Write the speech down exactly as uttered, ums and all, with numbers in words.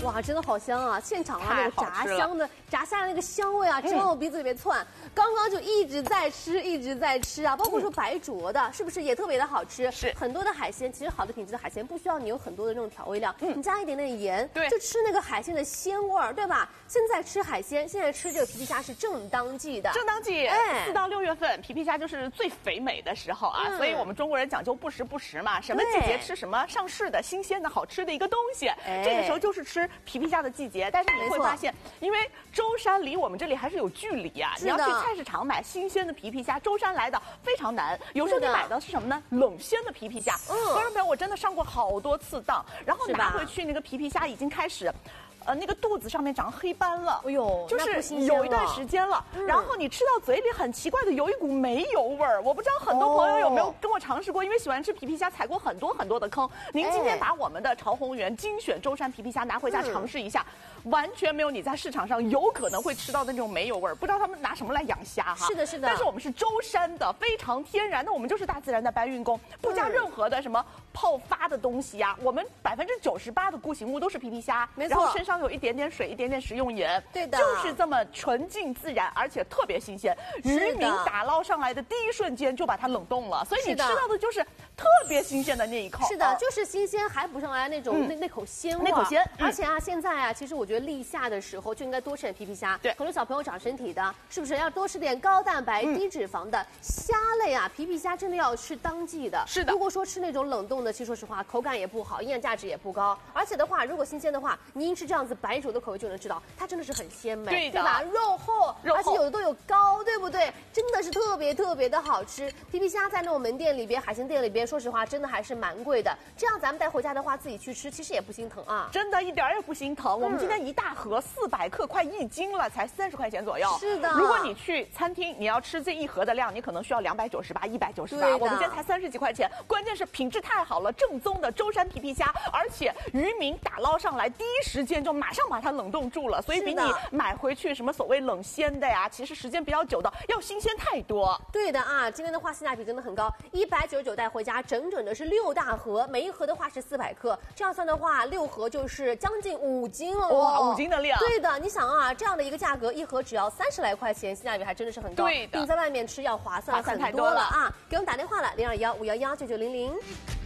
哇，真的好香啊！现场啊，那个炸香的炸虾的那个香味啊，直往我鼻子里面窜。刚刚就一直在吃，一直在吃啊，包括说白灼的，是不是也特别的好吃？ 是很多的海鲜，其实好的品质的海鲜不需要你有很多的这种调味料，你加一点点盐， 对， 就吃那个海鲜的鲜味儿，对吧？现在吃海鲜，现在吃这个皮皮虾是正当季的， 正当季， 哎， 四到六月份皮皮虾就是最肥美的时候啊， 嗯、 所以我们中国人讲究不时不食嘛，什么季节吃什么上市的新鲜的好吃的一个东西，哎、这个时候就是吃皮皮虾的季节。但是你会发现，因为舟山离我们这里还是有距离啊，你要去菜市场买新鲜的皮皮虾，舟山来的非常难。有时候你买的是什么呢？冷鲜的皮皮虾。嗯，观众朋友，我真的上过好多次当，然后拿回去那个皮皮虾已经开始。呃，那个肚子上面长黑斑了，哎呦，就是有一段时间了。嗯、然后你吃到嘴里很奇怪的有一股煤油味儿，我不知道很多朋友有没有跟我尝试过，因为喜欢吃皮皮虾，踩过很多很多的坑。您今天把我们的潮红园精选舟山皮皮虾拿回家尝试一下，嗯、完全没有你在市场上有可能会吃到的那种煤油味儿。不知道他们拿什么来养虾哈？ 是的，是的。 但是我们是舟山的，非常天然的，我们就是大自然的搬运工，不加任何的什么泡发的东西呀、啊。我们百分之九十八的固形物都是皮皮虾， 没错， 然后身上有一点点水。一点点食用盐， 对的， 就是这么纯净自然，而且特别新鲜。渔民打捞上来的第一瞬间就把它冷冻了，所以你吃到的就是特别新鲜的那一口。 是的，就是新鲜还补上来那种、嗯、那那口鲜味， 那口鲜。 而且啊，现在啊，其实我觉得立夏的时候就应该多吃点皮皮虾。 对， 很多小朋友长身体的，是不是要多吃点高蛋白、嗯、低脂肪的虾类啊？皮皮虾真的要吃当季的。 是的， 如果说吃那种冷冻的，其实说实话，口感也不好，营养价值也不高。而且的话，如果新鲜的话，您吃这样子白灼的口味就能知道，它真的是很鲜美， 对的， 对吧？肉厚， 肉厚， 而且有的都有膏，对不对？真的是特别特别的好吃。皮皮虾在那种门店里边、海鲜店里边，说实话，真的还是蛮贵的。这样咱们带回家的话，自己去吃，其实也不心疼啊。 真的，一点也不心疼。嗯、我们今天一大盒四百克，快一斤了，才三十块钱左右。 是的。 如果你去餐厅，你要吃这一盒的量，你可能需要两百九十八、一百九十八。我们今天才三十几块钱，关键是品质太好了，正宗的舟山皮皮虾，而且渔民打捞上来，第一时间就马上把它冷冻住了，所以比你买回去什么所谓冷鲜的呀，其实时间比较久的要新鲜太多。 对的啊，今天的话性价比真的很高，一百九十九带回家，整整的是六大盒，每一盒的话是四百克，这样算的话，六盒就是将近五斤了。 哇，五斤的量。 对的，你想啊，这样的一个价格，一盒只要三十来块钱，性价比还真的是很高。 对的， 比你在外面吃要划算很多了啊！给我们打电话了，零二幺五幺幺九九零零。